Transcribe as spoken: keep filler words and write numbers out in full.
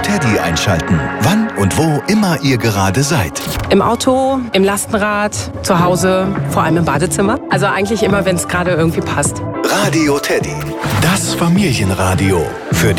Teddy einschalten. Wann und wo immer ihr gerade seid. Im Auto, im Lastenrad, zu Hause, vor allem im Badezimmer. Also eigentlich immer, wenn es gerade irgendwie passt. Radio Teddy. Das Familienradio. Für